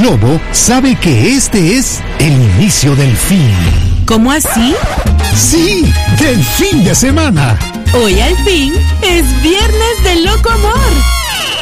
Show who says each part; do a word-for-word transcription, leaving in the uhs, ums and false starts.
Speaker 1: Lobo sabe que este es el inicio del fin.
Speaker 2: ¿Cómo así?
Speaker 1: Sí, del fin de semana.
Speaker 2: Hoy al fin es viernes de loco amor.